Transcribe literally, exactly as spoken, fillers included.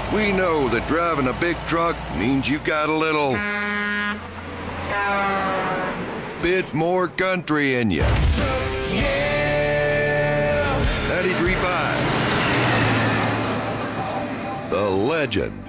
We know that driving a big truck means you got a little bit more country in you. Yeah! ninety-three point five. The Legend.